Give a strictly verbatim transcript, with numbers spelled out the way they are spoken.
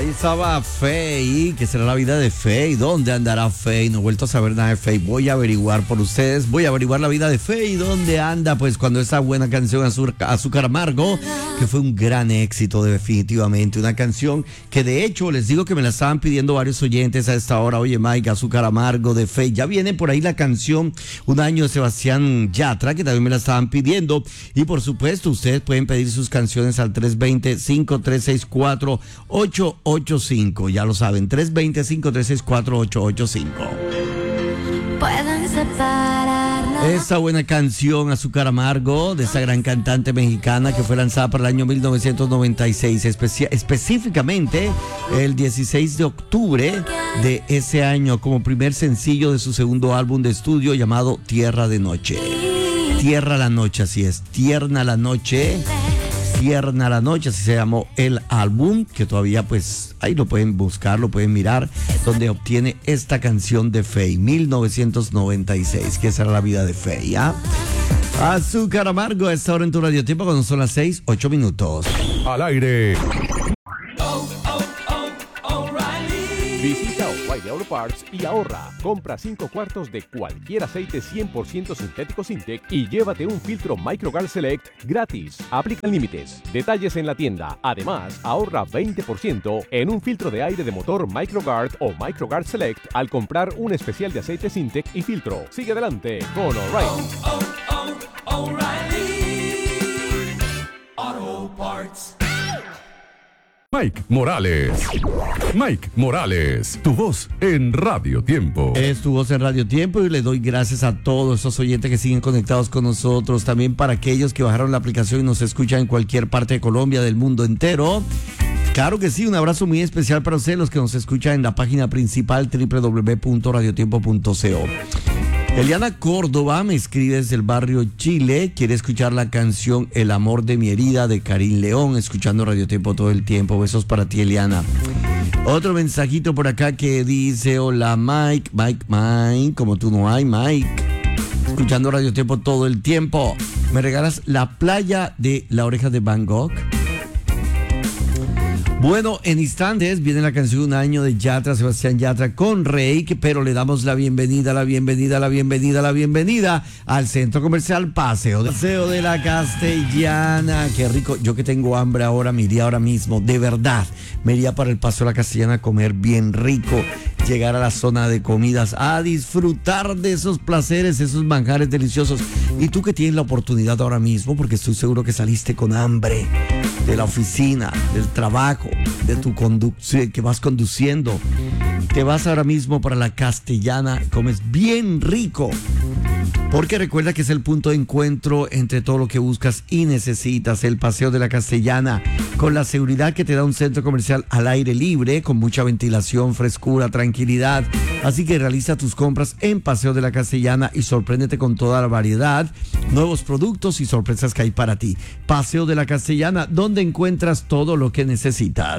Estaba Faye, ¿qué será la vida de Faye? ¿Dónde andará Faye? No he vuelto a saber nada de Faye. Voy a averiguar por ustedes, voy a averiguar la vida de Faye. ¿Dónde anda? Pues cuando esa buena canción Azúcar, Azúcar Amargo, que fue un gran éxito definitivamente. Una canción que de hecho les digo que me la estaban pidiendo varios oyentes a esta hora. Oye Mike, Azúcar Amargo de Faye. Ya viene por ahí la canción Un Año de Sebastián Yatra, que también me la estaban pidiendo. Y por supuesto ustedes pueden pedir sus canciones al tres dos cero, cinco tres seis cuatro, ocho ocho cinco. Ya lo saben, tres dos cero, cinco tres seis cuatro, ocho ocho cinco. Pueden separarnos. Esta buena canción Azúcar Amargo de esta gran cantante mexicana que fue lanzada para el año mil novecientos noventa y seis, especi- específicamente el dieciséis de octubre de ese año, como primer sencillo de su segundo álbum de estudio llamado Tierra de Noche. Tierra la Noche, así es, Tierna la Noche. Tierna la Noche, así se llamó el álbum, que todavía pues ahí lo pueden buscar, lo pueden mirar, donde obtiene esta canción de Faye, mil novecientos noventa y seis, que esa era la vida de Faye, ¿ah? Azúcar Amargo a esta hora en tu radio tiempo cuando son las seis, ocho minutos. Al aire. Oh, oh, oh, O'Reilly. Visita O'Reilly Auto Parts y ahorra. Compra cinco cuartos de cualquier aceite cien por ciento sintético Sintec y llévate un filtro Microguard Select gratis. Aplican límites. Detalles en la tienda. Además, ahorra veinte por ciento en un filtro de aire de motor Microguard o Microguard Select al comprar un especial de aceite Sintec y filtro. Sigue adelante con O'Reilly. Oh, oh, oh, O'Reilly Auto Parts. Mike Morales. Mike Morales, tu voz en Radio Tiempo. Es tu voz en Radio Tiempo y le doy gracias a todos esos oyentes que siguen conectados con nosotros. También para aquellos que bajaron la aplicación y nos escuchan en cualquier parte de Colombia, del mundo entero. Claro que sí, un abrazo muy especial para ustedes, los que nos escuchan en la página principal doble u doble u doble u punto radio tiempo punto co. Eliana Córdoba me escribe desde el barrio Chile, quiere escuchar la canción El amor de mi herida de Karim León, escuchando Radio Tiempo todo el tiempo. Besos para ti, Eliana. Otro mensajito por acá que dice: hola Mike, Mike, Mike, como tú no hay, Mike. Escuchando Radio Tiempo todo el tiempo. ¿Me regalas La playa de La oreja de Van Gogh? Bueno, en instantes viene la canción Un Año de Yatra, Sebastián Yatra con Reik, pero le damos la bienvenida, la bienvenida, la bienvenida, la bienvenida al Centro Comercial Paseo de, Paseo de la Castellana. Qué rico, yo que tengo hambre ahora, me iría ahora mismo, de verdad, me iría para el Paseo de la Castellana a comer bien rico, llegar a la zona de comidas, a disfrutar de esos placeres, esos manjares deliciosos. Y tú que tienes la oportunidad ahora mismo, porque estoy seguro que saliste con hambre de la oficina, del trabajo, de tu conducción, que vas conduciendo, te vas ahora mismo para la Castellana, comes bien rico, porque recuerda que es el punto de encuentro entre todo lo que buscas y necesitas. El Paseo de la Castellana, con la seguridad que te da un centro comercial al aire libre, con mucha ventilación, frescura, tranquilidad. Así que realiza tus compras en Paseo de la Castellana y sorpréndete con toda la variedad, nuevos productos y sorpresas que hay para ti. Paseo de la Castellana, donde encuentras todo lo que necesitas.